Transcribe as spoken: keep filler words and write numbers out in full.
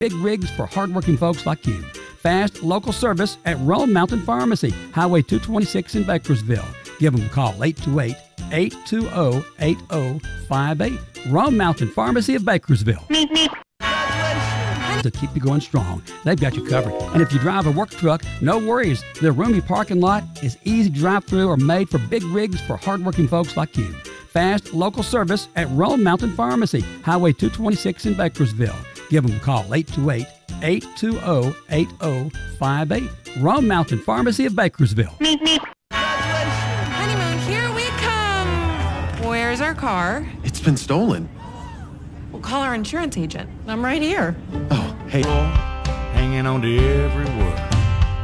big rigs for hardworking folks like you. Fast local service at Rome Mountain Pharmacy, Highway two twenty-six in Bakersville. Give them a call, eight two eight, eight two zero, eight zero five eight. Rome Mountain Pharmacy of Bakersville. To keep you going strong, they've got you covered. And if you drive a work truck, no worries. Their roomy parking lot is easy to drive through or made for big rigs for hardworking folks like you. Fast local service at Rome Mountain Pharmacy, Highway two twenty-six in Bakersville. Give them a call, eight two eight, eight two zero, eight zero five eight. Rome Mountain Pharmacy of Bakersville. Honeymoon, here we come. Where's our car? It's been stolen. We'll call our insurance agent. I'm right here. Oh, hey. Hanging on to every word.